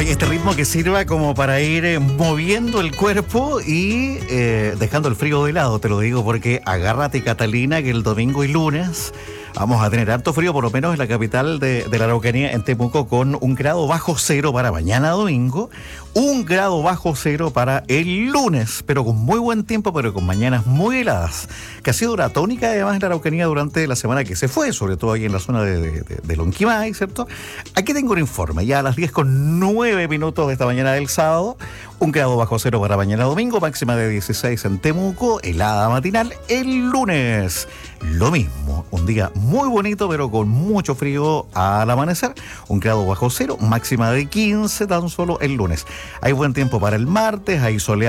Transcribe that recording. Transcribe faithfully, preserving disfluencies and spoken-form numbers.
Oye, este ritmo que sirva como para ir eh, moviendo el cuerpo y eh, dejando el frío de lado, te lo digo porque agárrate, Catalina, que el domingo y lunes vamos a tener harto frío, por lo menos en la capital de, de la Araucanía, en Temuco, con un grado bajo cero para mañana domingo, un grado bajo cero para el lunes, pero con muy buen tiempo, pero con mañanas muy heladas, que ha sido una tónica además en la Araucanía durante la semana que se fue, sobre todo ahí en la zona de, de, de, de Lonquimay, ¿cierto? Aquí tengo un informe, ya a las diez con nueve minutos de esta mañana del sábado, un grado bajo cero para mañana domingo, máxima de dieciséis en Temuco, helada matinal el lunes. Lo mismo, un día muy bonito, pero con mucho frío al amanecer, un grado bajo cero, máxima de quince tan solo el lunes. Hay buen tiempo para el martes, hay soleado